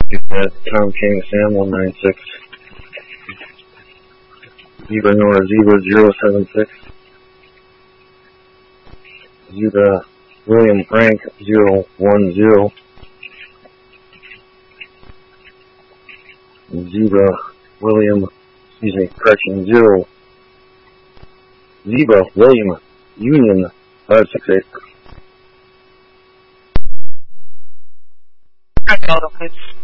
Tom King Sam 196. Zebra Nora Zebra 076. Zebra William Frank 010. Zebra William, correction, 0. Zebra William Union 568. Auto, please.